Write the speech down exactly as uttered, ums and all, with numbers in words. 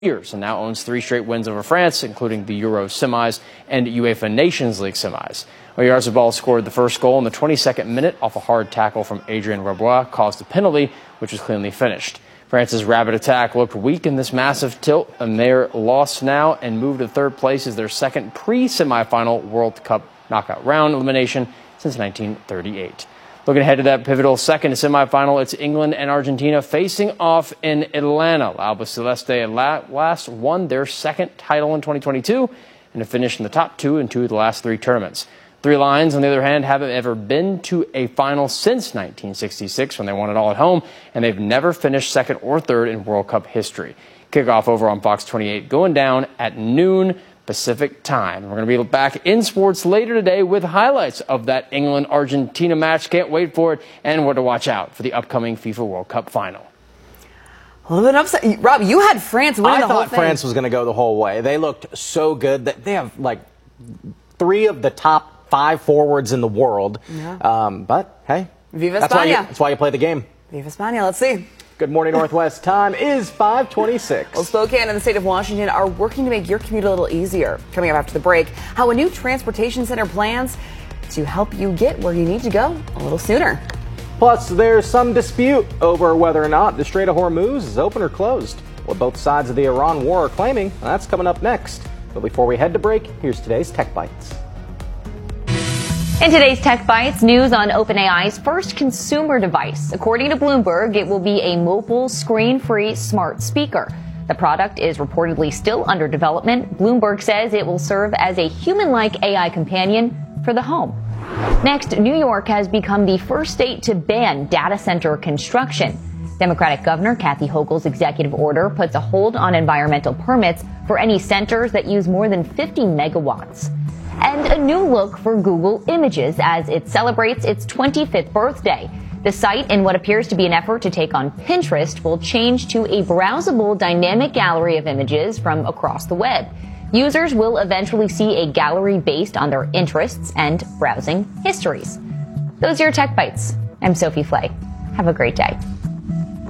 years and now owns three straight wins over France, including the Euro semis and UEFA Nations League semis. Oyarzabal scored the first goal in the twenty-second minute off a hard tackle from Adrien Rabiot, caused a penalty, which was cleanly finished. France's rapid attack looked weak in this massive tilt, and they're lost now and moved to third place as their second pre-semifinal World Cup knockout round elimination since nineteen thirty-eight. Looking ahead to that pivotal second semifinal, it's England and Argentina facing off in Atlanta. Albiceleste at last won their second title in twenty twenty-two and have finished in the top two in two of the last three tournaments. Three Lions, on the other hand, haven't ever been to a final since nineteen sixty-six when they won it all at home, and they've never finished second or third in World Cup history. Kickoff over on Fox twenty-eight going down at noon Pacific time. We're going to be back in sports later today with highlights of that England-Argentina match. Can't wait for it, and what to watch out for the upcoming FIFA World Cup final. A little bit upset. Rob, you had France win the whole thing. I thought France was going to go the whole way. They looked so good. That they have like three of the top five forwards in the world. Yeah. Um, but hey, Viva that's España. why, you, that's why you play the game. Viva España. Let's see. Good morning, Northwest. Time is five twenty-six. Well, Spokane and the state of Washington are working to make your commute a little easier. Coming up after the break, how a new transportation center plans to help you get where you need to go a little sooner. Plus, there's some dispute over whether or not the Strait of Hormuz is open or closed. What both sides of the Iran war are claiming, that's coming up next. But before we head to break, here's today's Tech Bites. In today's Tech Bites, news on OpenAI's first consumer device. According to Bloomberg, it will be a mobile, screen-free smart speaker. The product is reportedly still under development. Bloomberg says it will serve as a human-like A I companion for the home. Next, New York has become the first state to ban data center construction. Democratic Governor Kathy Hochul's executive order puts a hold on environmental permits for any centers that use more than fifty megawatts. And a new look for Google Images as it celebrates its twenty-fifth birthday. The site, in what appears to be an effort to take on Pinterest, will change to a browsable dynamic gallery of images from across the web. Users will eventually see a gallery based on their interests and browsing histories. Those are your Tech Bites. I'm Sophie Flay. Have a great day.